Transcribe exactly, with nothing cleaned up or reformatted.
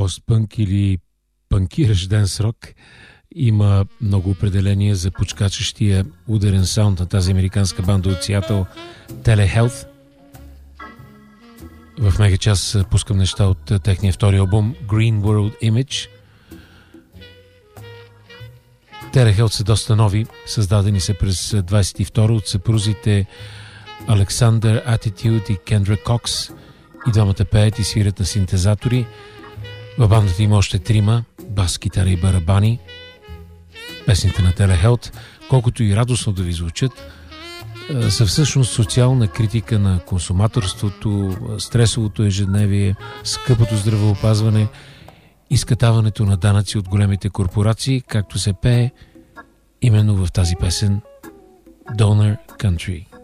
постпънк или панкиращ денс рок. Има много определения за почкачащия ударен саунд на тази американска банда от Сиатъл Telehealth. В мега час пускам неща от техния втори албум Green World Image. Telehealth са доста нови, създадени са през двайсет и втори от съпрузите Александър Attitude и Кендра Кокс. И двамата пеят и свират на синтезатори. В бандата има още трима – бас, китара и барабани. Песните на Telehealth, колкото и радостно да ви звучат, са всъщност социална критика на консуматорството, стресовото ежедневие, скъпото здравеопазване, изкатаването на данъци от големите корпорации, както се пее именно в тази песен Donor Country.